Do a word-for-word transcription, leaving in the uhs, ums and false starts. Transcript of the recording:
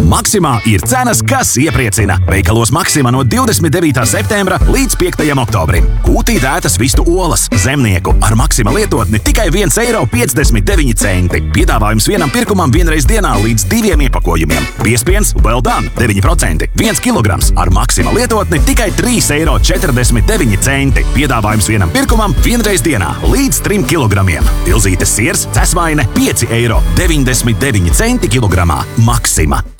Maksimā ir cenas, kas iepriecina. Veikalos Maksimā no divdesmit devītā septembra līdz piektajam oktobrim. Kūtī dētas vistu olas, zemnieku ar Maksimā lietotni tikai viens eiro piecdesmit deviņi centi. Piedāvājums vienam pirkumam vienreiz dienā līdz diviem iepakojumiem. Piespiens Well Done deviņi procenti. viens kilograms ar Maksimā lietotni tikai trīs eiro četrdesmit deviņi centi. Piedāvājums vienam pirkumam vienreiz dienā līdz trim kilogramiem. Tilzītes siers, cesvaine pieci eiro deviņdesmit deviņi centi kilogramā. Maksimā.